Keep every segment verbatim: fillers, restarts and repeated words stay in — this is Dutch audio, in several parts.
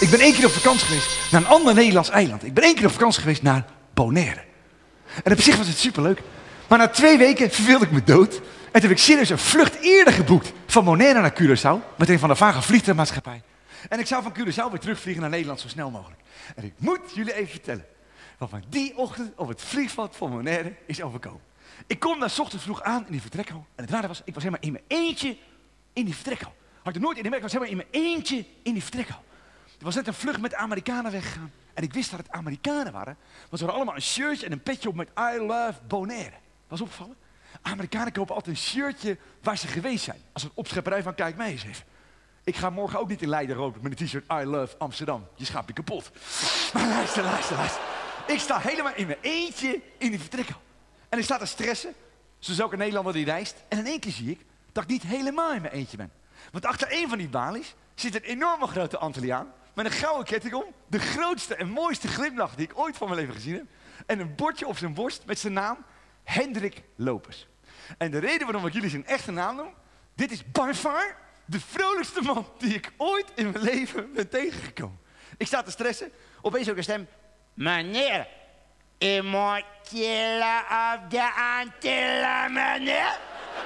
Ik ben één keer op vakantie geweest naar een ander Nederlands eiland. Ik ben één keer op vakantie geweest naar Bonaire. En op zich was het superleuk. Maar na twee weken verveelde ik me dood. En toen heb ik serieus een vlucht eerder geboekt van Bonaire naar Curaçao. Met een van de vage vliegtuigmaatschappij. En ik zou van Curaçao weer terugvliegen naar Nederland zo snel mogelijk. En ik moet jullie even vertellen wat me die ochtend op het vliegveld van Bonaire is overkomen. Ik kom daar 's ochtends vroeg aan in die vertrekhal. En het rare was, ik was helemaal in mijn eentje in die vertrekhal. Had ik er nooit in de merk, ik was helemaal in mijn eentje in die vertrekhal. Er was net een vlucht met Amerikanen weggegaan. En ik wist dat het Amerikanen waren. Want ze hadden allemaal een shirtje en een petje op met I love Bonaire. Was opgevallen? Amerikanen kopen altijd een shirtje waar ze geweest zijn. Als een opschepperij van kijk mij eens even. Ik ga morgen ook niet in Leiden roken met een t-shirt I love Amsterdam. Je schaapt je kapot. Maar luister, luister, luister. Ik sta helemaal in mijn eentje in die vertrekhal. En ik sta te stressen, zoals elke Nederlander die reist. En in één keer zie ik dat ik niet helemaal in mijn eentje ben. Want achter een van die balies zit een enorme grote Antilliaan. Met een gouden ketting om. De grootste en mooiste glimlach die ik ooit van mijn leven gezien heb. En een bordje op zijn borst met zijn naam. Hendrik Lopes. En de reden waarom ik jullie zijn echte naam noem. Dit is by far de vrolijkste man die ik ooit in mijn leven ben tegengekomen. Ik sta te stressen. Opeens ook een stem. Meneer, u moet chillen op de Antillen, meneer.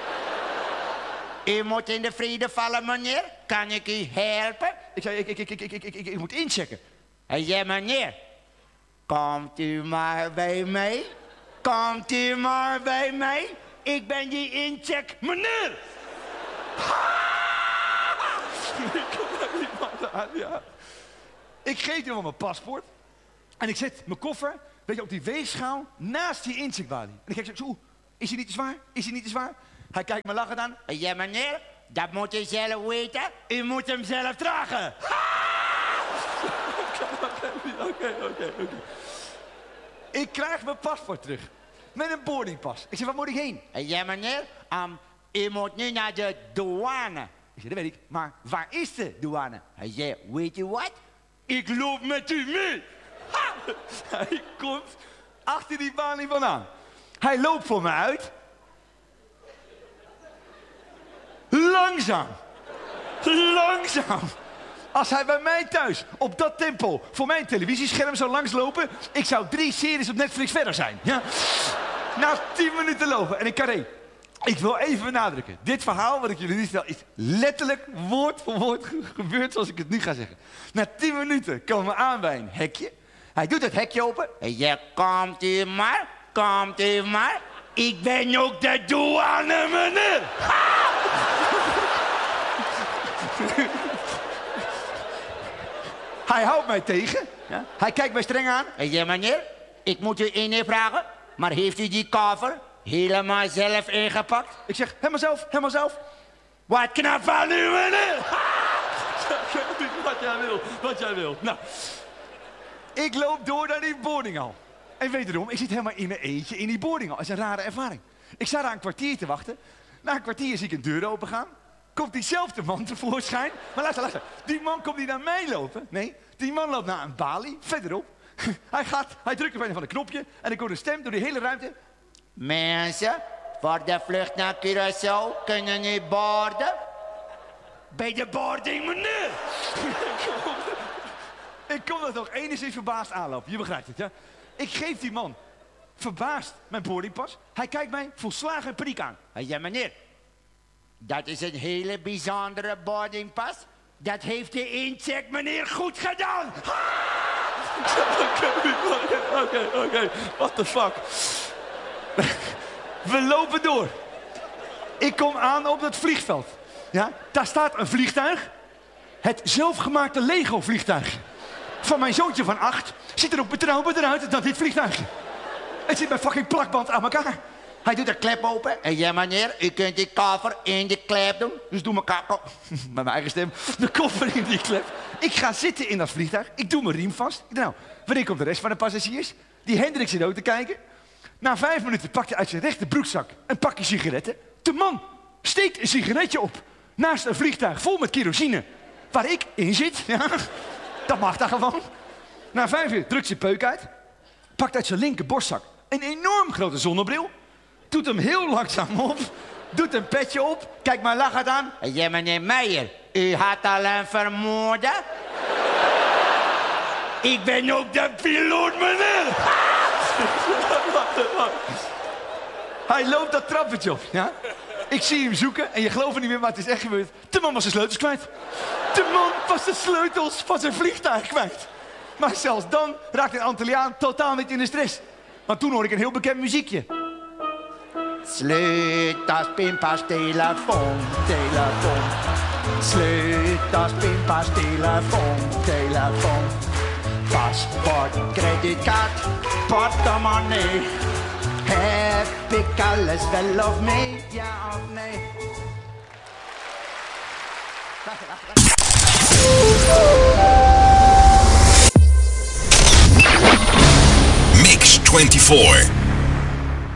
U moet in de vrede vallen, meneer. Kan ik u helpen? Ik zei, ik, ik, ik, ik, ik, ik, ik, ik moet inchecken. Hij zei, meneer, komt u maar bij mij. Komt u maar bij mij. Ik ben die incheck, meneer. Ik kom daar niet van aan, ja. Ik geef hem mijn paspoort. En ik zet mijn koffer, weet je, op die weegschaal naast die incheckbalie. En ik kijk zo, is hij niet te zwaar? Is hij niet te zwaar? Hij kijkt me lachend aan. Ja, meneer, dat moet u zelf weten. U moet hem zelf dragen. Oké, oké, oké. Ik krijg mijn paspoort terug. Met een boardingpas. Ik zeg, waar moet ik heen? Ja, meneer, um, u moet nu naar de douane. Ik zeg, dat weet ik. Maar waar is de douane? Hij zei, weet u wat? Ik loop met u mee. Ha! Hij komt achter die balie vandaan. Hij loopt voor me uit. Langzaam. Langzaam. Als hij bij mij thuis op dat tempo voor mijn televisiescherm zou langslopen, ik zou drie series op Netflix verder zijn. Ja? Na tien minuten lopen. En ik kan één. Ik wil even benadrukken. Dit verhaal wat ik jullie nu vertel is letterlijk woord voor woord gebeurd zoals ik het nu ga zeggen. Na tien minuten komen we aan bij een hekje. Hij doet het hekje open. Ja, komt u maar, komt u maar. Ik ben ook de douane, meneer. Hij houdt mij tegen. Ja? Hij kijkt mij streng aan. Ja, meneer, ik moet u één ding vragen. Maar heeft u die koffer helemaal zelf ingepakt? Ik zeg, helemaal zelf, helemaal zelf. Wat knap van u, meneer. Wat jij wil, wat jij wil. Nou, ik loop door naar die boardinghal. En wederom, ik zit helemaal in mijn eentje in die boardinghal. Dat is een rare ervaring. Ik sta daar een kwartier te wachten. Na een kwartier zie ik een deur open gaan. Komt diezelfde man tevoorschijn. Maar luister, luister. Die man komt niet naar mij lopen. Nee, die man loopt naar een balie, verderop. Hij gaat, hij drukt op een van de knopje. En ik hoor een stem door die hele ruimte. Mensen, voor de vlucht naar Curaçao kunnen nu boorden. Bij de boarding, meneer. Ik kom dat nog enigszins verbaasd aanlopen. Je begrijpt het, ja? Ik geef die man verbaasd mijn boardingpas. Hij kijkt mij volslagen paniek aan. Ja, meneer. Dat is een hele bijzondere boardingpas. Dat heeft de incheck, meneer, goed gedaan. Oké, oké, oké. What the fuck? We lopen door. Ik kom aan op het vliegveld. Ja, daar staat een vliegtuig. Het zelfgemaakte Lego vliegtuig. Van mijn zoontje van acht ziet er ook betrouwbaarder uit dan dit vliegtuig. Het zit met fucking plakband aan elkaar. Hij doet de klep open. En ja, meneer, u kunt die koffer in de klep doen. Dus doe mijn kop, met mijn eigen stem, de koffer in die klep. Ik ga zitten in dat vliegtuig. Ik doe mijn riem vast. Ik denk, nou, wanneer komt de rest van de passagiers? Die Hendrik zit ook te kijken. Na vijf minuten pakt hij uit zijn rechter broekzak een pakje sigaretten. De man steekt een sigaretje op. Naast een vliegtuig vol met kerosine. Waar ik in zit. Ja, dat mag daar gewoon. Na vijf uur drukt zijn peuk uit. Pakt uit zijn linker borstzak een enorm grote zonnebril. Doet hem heel langzaam op. Doet een petje op. Kijk maar lachend aan. Ja, meneer Meijer, u had al een vermoeden? Ik ben ook de piloot, meneer. Hij loopt dat trappetje op, ja? Ik zie hem zoeken en je gelooft het niet meer, maar het is echt gebeurd. De man was zijn sleutels kwijt. De man was de sleutels van zijn vliegtuig kwijt. Maar zelfs dan raakte een Antilliaan totaal niet in de stress. Want toen hoorde ik een heel bekend muziekje. Sleutels, pinpas, telefoon, telefoon. Sleutels, pinpas, telefoon, telefoon. Paspoort, creditcard, portemonnee. Heb ik alles wel of mee? Ja of nee? Wacht, wacht, wacht. Mix twenty-four.